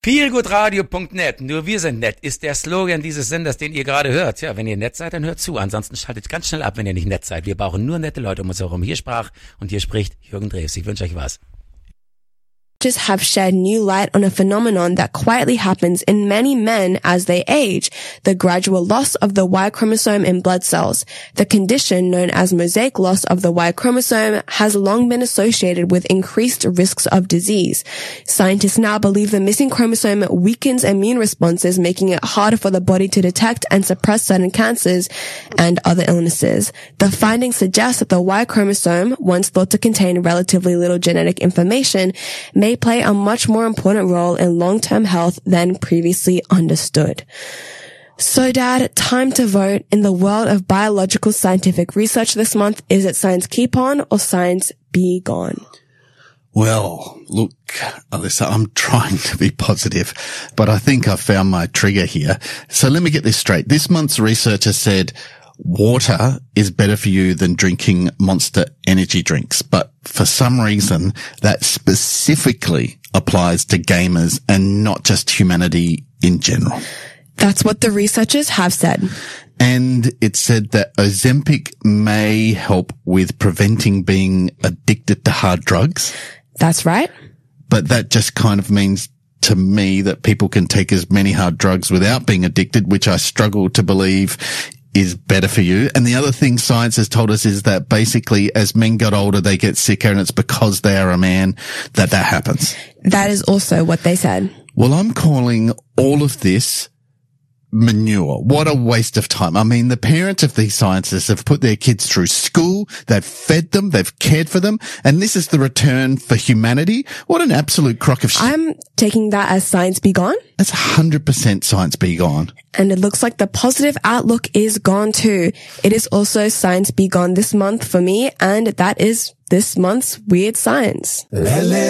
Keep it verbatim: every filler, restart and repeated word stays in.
feelgoodradio punkt net, nur wir sind nett, ist der Slogan dieses Senders, den ihr gerade hört. Ja, wenn ihr nett seid, dann hört zu. Ansonsten schaltet ganz schnell ab, wenn ihr nicht nett seid. Wir brauchen nur nette Leute um uns herum. Hier sprach und hier spricht Jürgen Drews. Ich wünsche euch was. Have shed new light on a phenomenon that quietly happens in many men as they age, the gradual loss of the Y chromosome in blood cells. The condition, known as mosaic loss of the Y chromosome, has long been associated with increased risks of disease. Scientists now believe the missing chromosome weakens immune responses, making it harder for the body to detect and suppress certain cancers and other illnesses. The findings suggest that the Y chromosome, once thought to contain relatively little genetic information, may play a much more important role in long-term health than previously understood. So, Dad, time to vote. In the world of biological scientific research this month, is it science keep on or science be gone? Well, look, Alyssa, I'm trying to be positive, but I think I've found my trigger here. So let me get this straight. This month's researcher said water is better for you than drinking Monster energy drinks. But for some reason, that specifically applies to gamers and not just humanity in general. That's what the researchers have said. And it said that Ozempic may help with preventing being addicted to hard drugs. That's right. But that just kind of means to me that people can take as many hard drugs without being addicted, which I struggle to believe is better for you. And the other thing science has told us is that basically as men get older, they get sicker, and it's because they are a man that that happens. That is also what they said. Well, I'm calling all of this manure. What a waste of time. I mean, the parents of these scientists have put their kids through school, they've fed them, they've cared for them, and this is the return for humanity. What an absolute crock of shit. I'm taking that as science be gone. That's one hundred percent science be gone. And it looks like the positive outlook is gone too. It is also science be gone this month for me, and that is this month's Weird Science.